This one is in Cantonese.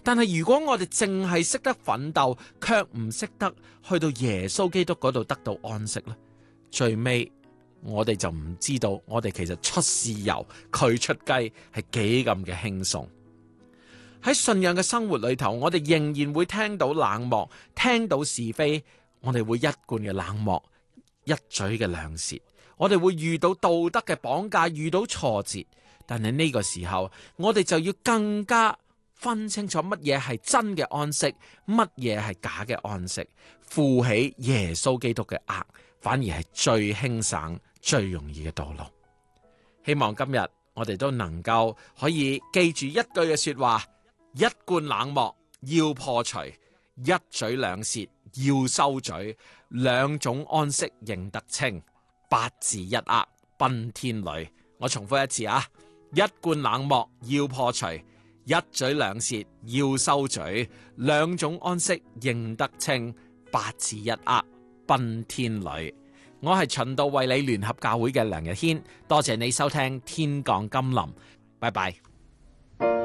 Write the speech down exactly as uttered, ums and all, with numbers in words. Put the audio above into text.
但係如果我哋淨係識得奮鬥，卻唔識得去到耶穌基督嗰度得到安息呢，最尾我哋就唔知道我哋其實出豉油佢出雞係幾咁嘅輕鬆。喺信仰嘅生活裏頭，我哋仍然會聽到冷漠，聽到是非，我哋會一貫嘅冷漠，一嘴嘅兩舌，我哋會遇到道德嘅綁架，遇到挫折。但係呢個時候，我哋就要更加分清楚乜嘢係真嘅安息，乜嘢係假嘅安息。負起耶穌基督嘅軛，反而係最輕省、最容易嘅道路。希望今日我哋都能夠可以記住一句嘅說話：一貫冷漠要破除，一嘴兩舌要收嘴，兩種安息認得清，八字一軛奔天旅。我重複一次啊！一貫冷漠要破除，一嘴兩舌要收嘴，兩種安息認得清，八字一軛奔天旅。我係循道衛理聯合教會嘅梁日軒，多謝你收聽天降甘霖，拜拜。